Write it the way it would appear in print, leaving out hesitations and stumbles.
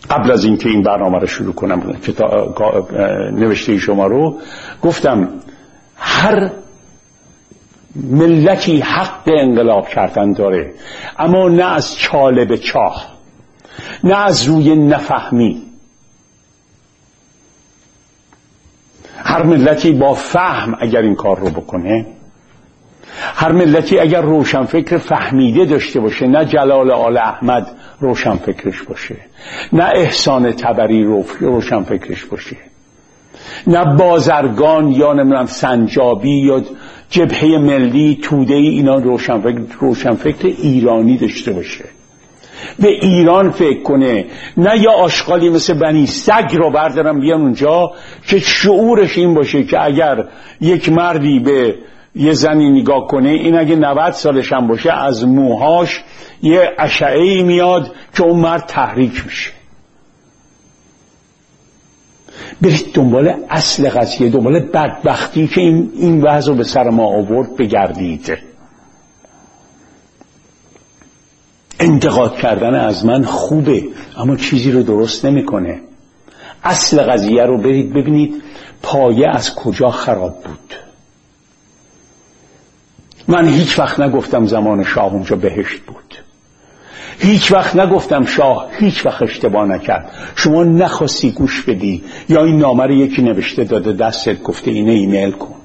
قبل از اینکه این برنامه رو شروع کنم نوشته شما رو گفتم هر ملتی حق انقلاب کردن داره، اما نه از چاله به چاه، نه از روی نفهمی. هر ملتی با فهم اگر این کار رو بکنه، هر ملتی اگر روشنفکر فهمیده داشته باشه، نه جلال آل احمد روشنفکرش باشه، نه احسان طبری روشنفکرش باشه، نه بازرگان یا نمیدونم سنجابی یا جبهه ملی توده اینا روشنفکر ایرانی داشته باشه، به ایران فکر کنه، نه یا آشغالی مثل بنی سگ رو بردارم بیان اونجا که شعورش این باشه که اگر یک مردی به یه زنی نگاه کنه، این اگه 90 سالش هم باشه از موهاش یه اشعه‌ای میاد که اون مرد تحریک میشه. برید دنبال اصل قضیه، دنبال بدبختی که این وضع رو به سر ما آورد بگردید. انتقاد کردن از من خوبه، اما چیزی رو درست نمیکنه. اصل قضیه رو برید ببینید پایه از کجا خراب بود. من هیچ وقت نگفتم زمان شاه اونجا بهشت بود، هیچ وقت نگفتم شاه هیچ وقت اشتباه نکرد. شما نخواستی گوش بدی، یا این نامه رو یکی نوشته داده دستت گفته اینه ایمیل کن.